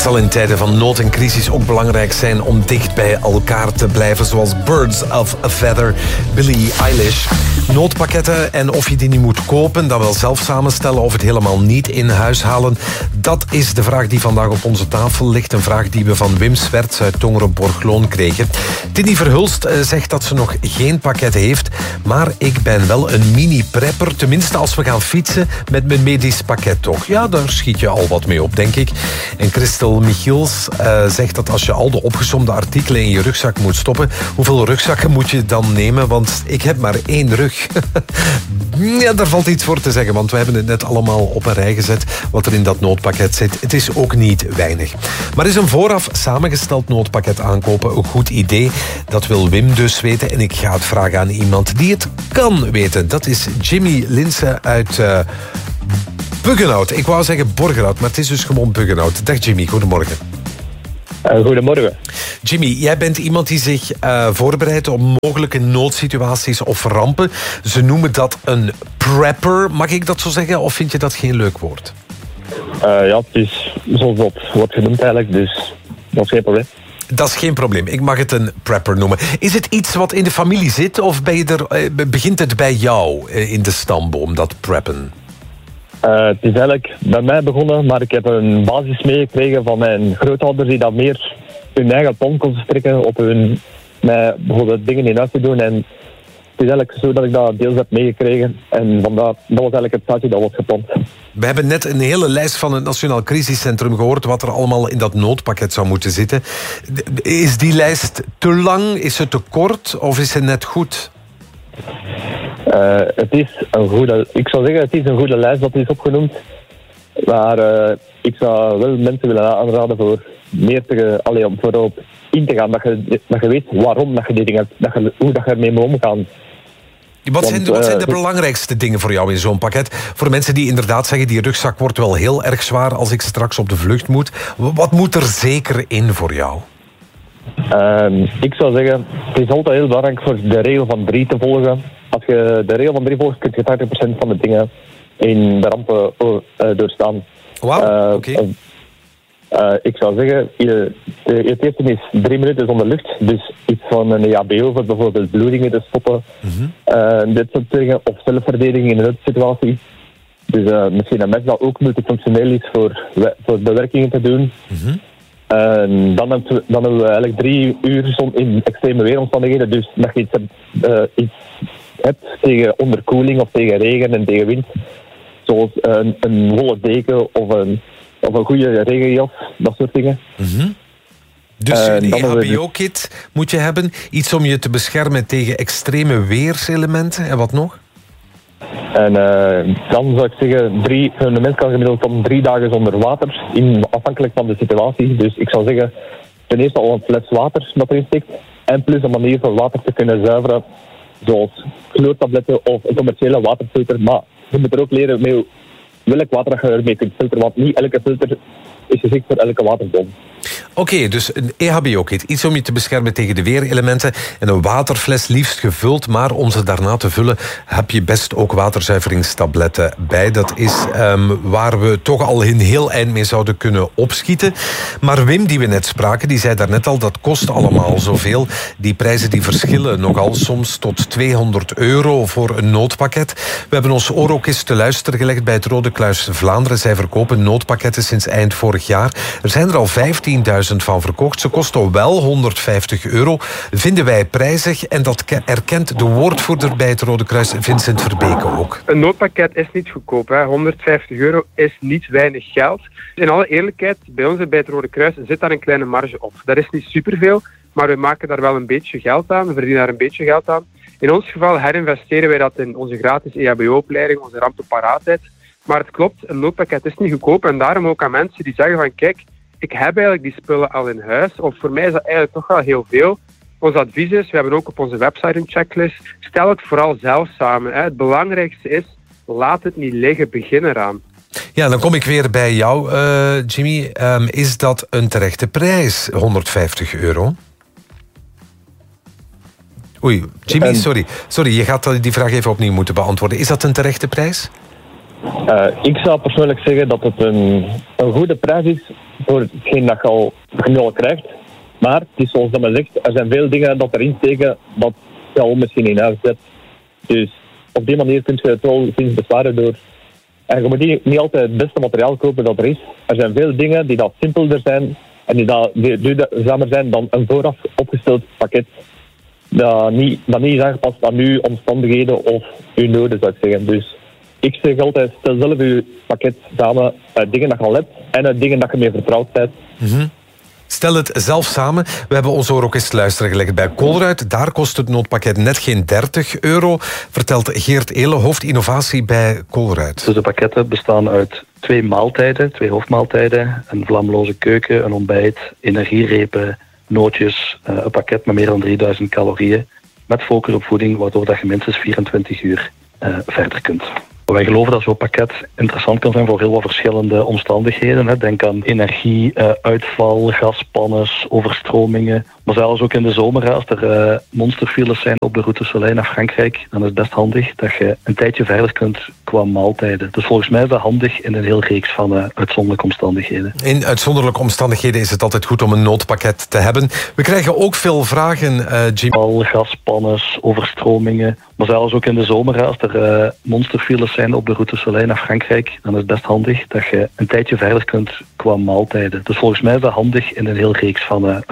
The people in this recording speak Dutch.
zal in tijden van nood en crisis ook belangrijk zijn om dicht bij elkaar te blijven, zoals Birds of a Feather, Billie Eilish. Noodpakketten en of je die niet moet kopen, dan wel zelf samenstellen of het helemaal niet in huis halen. Dat is de vraag die vandaag op onze tafel ligt. Een vraag die we van Wim Swerts uit Tongeren-Borgloon kregen. Tini Verhulst zegt dat ze nog geen pakket heeft, maar ik ben wel een mini-prepper. Tenminste, als we gaan fietsen met mijn medisch pakket toch. Ja, daar schiet je al wat mee op, denk ik. En Christel Michiels zegt dat als je al de opgesomde artikelen in je rugzak moet stoppen, hoeveel rugzakken moet je dan nemen? Want ik heb maar 1 rug. Ja, daar valt iets voor te zeggen, want we hebben het net allemaal op een rij gezet wat er in dat noodpakket zit. Het is ook niet weinig. Maar is een vooraf samengesteld noodpakket aankopen een goed idee? Dat wil Wim dus weten en ik ga het vragen aan iemand die het kan weten. Dat is Jimmy Linse uit Buggenhout. Ik wou zeggen Borgerhout, maar het is dus gewoon Buggenhout. Dag Jimmy, goedemorgen. Goedemorgen. Jimmy, jij bent iemand die zich voorbereidt op mogelijke noodsituaties of rampen. Ze noemen dat een prepper. Mag ik dat zo zeggen, of vind je dat geen leuk woord? Ja, het is zoals dat wordt genoemd eigenlijk, dus dat is geen probleem. Dat is geen probleem. Ik mag het een prepper noemen. Is het iets wat in de familie zit, of begint het bij jou in de stamboom, dat preppen? Het is eigenlijk bij mij begonnen, maar ik heb een basis meegekregen van mijn grootouders die dan meer hun eigen plan kon strikken op hun, met bijvoorbeeld dingen in huis te doen. En het is eigenlijk zo dat ik dat deels heb meegekregen. En vandaar, dat was eigenlijk het zaadje dat was geplant. We hebben net een hele lijst van het Nationaal Crisiscentrum gehoord wat er allemaal in dat noodpakket zou moeten zitten. Is die lijst te lang? Is het te kort? Of is het net goed? Het is een goede, ik zou zeggen, het is een goede lijst dat is opgenoemd. Maar ik zou wel mensen willen aanraden voor meer om voorop in te gaan. Dat je weet waarom dat je die dingen hebt, hoe dat je ermee moet omgaan. Wat zijn de belangrijkste dingen voor jou in zo'n pakket? Voor mensen die inderdaad zeggen, die rugzak wordt wel heel erg zwaar als ik straks op de vlucht moet. Wat moet er zeker in voor jou? Ik zou zeggen, het is altijd heel belangrijk voor de regel van 3 te volgen. Als je de regel van 3 volgt, kun je 80% van de dingen in de rampen doorstaan. Wauw, oké. Ik zou zeggen, het eerste is 3 minuten zonder lucht. Dus iets van een EHBO voor bijvoorbeeld bloedingen te stoppen. Dit soort dingen. Of zelfverdediging in een noodsituatie. Dus misschien een mes dat ook multifunctioneel is voor bewerkingen te doen. Dan hebben we eigenlijk 3 uur in extreme weeromstandigheden. Dus dat je iets hebt tegen onderkoeling of tegen regen en tegen wind. Zoals een wollen deken of een goede regenjas, dat soort dingen. Dus een EHBO-kit moet je hebben. Iets om je te beschermen tegen extreme weerselementen. En wat nog? En dan zou ik zeggen, een mens kan gemiddeld dan 3 dagen zonder water, afhankelijk van de situatie. Dus ik zou zeggen, ten eerste al een fles water dat erin stikt. En plus een manier voor water te kunnen zuiveren, zoals chloortabletten of een commerciële waterfilter. Maar je moet er ook leren mee welk water dat je ermee kunt filteren, want niet elke filter is geschikt voor elke waterbron. Oké, dus een EHBO-kit. Iets om je te beschermen tegen de weerelementen. En een waterfles liefst gevuld. Maar om ze daarna te vullen heb je best ook waterzuiveringstabletten bij. Dat is waar we toch al een heel eind mee zouden kunnen opschieten. Maar Wim, die we net spraken, die zei daarnet al, dat kost allemaal zoveel. Die prijzen die verschillen nogal soms tot €200 voor een noodpakket. We hebben ons oor ook eens te luisteren gelegd bij het Rode Kruis Vlaanderen. Zij verkopen noodpakketten sinds eind vorig jaar. Er zijn er al 15.000 van verkocht. Ze kosten wel €150. Vinden wij prijzig en dat erkent de woordvoerder bij het Rode Kruis, Vincent Verbeke ook. Een noodpakket is niet goedkoop. Hè. €150 is niet weinig geld. In alle eerlijkheid, bij ons bij het Rode Kruis zit daar een kleine marge op. Dat is niet superveel, maar we maken daar wel een beetje geld aan. We verdienen daar een beetje geld aan. In ons geval herinvesteren wij dat in onze gratis EHBO-opleiding, onze rampenparaatheid. Maar het klopt, een noodpakket is niet goedkoop. En daarom ook aan mensen die zeggen van kijk, ik heb eigenlijk die spullen al in huis. Of voor mij is dat eigenlijk toch wel heel veel. Ons advies is, we hebben ook op onze website een checklist. Stel het vooral zelf samen. Hè. Het belangrijkste is, laat het niet liggen, begin eraan. Ja, dan kom ik weer bij jou, Jimmy. Is dat een terechte prijs, €150? Oei, Jimmy, sorry, je gaat die vraag even opnieuw moeten beantwoorden. Is dat een terechte prijs? Ik zou persoonlijk zeggen dat het een goede prijs is voor hetgeen dat je nu al krijgt. Maar het is zoals dat men zegt, er zijn veel dingen dat erin steken dat je al misschien in huis hebt. Dus op die manier kun je het wel sinds besparen door... En je moet niet altijd het beste materiaal kopen dat er is. Er zijn veel dingen die dat simpelder zijn en die duurzamer zijn dan een vooraf opgesteld pakket dat niet is aangepast aan uw omstandigheden of uw noden, zou ik zeggen. Dus ik zeg altijd, stel zelf uw pakket samen uit dingen dat je al hebt en uit dingen dat je mee vertrouwd bent. Mm-hmm. Stel het zelf samen. We hebben ons oor ook eens te luisteren gelegd bij Colruyt. Daar kost het noodpakket net geen €30, vertelt Geert Eelen, hoofdinnovatie bij Colruyt. Dus de pakketten bestaan uit 2 maaltijden, 2 hoofdmaaltijden, een vlamloze keuken, een ontbijt, energierepen, nootjes, een pakket met meer dan 3000 calorieën, met focus op voeding, waardoor dat je minstens 24 uur verder kunt. Wij geloven dat zo'n pakket interessant kan zijn voor heel wat verschillende omstandigheden. Denk aan energie, uitval, gaspannes, overstromingen. Maar zelfs ook in de zomer, als er monsterfiles zijn op de route Soleil naar Frankrijk, dan is het best handig dat je een tijdje verder kunt qua maaltijden. Dus volgens mij is dat handig in een heel reeks van uitzonderlijke omstandigheden. In uitzonderlijke omstandigheden is het altijd goed om een noodpakket te hebben. We krijgen ook veel vragen, Jim. Gaspannes, overstromingen. Maar zelfs ook in de zomer, als er monsterfiles zijn op de route Soleil naar Frankrijk, dan is het best handig dat je een tijdje verder kunt qua maaltijden. Dus volgens mij is dat handig in een heel reeks van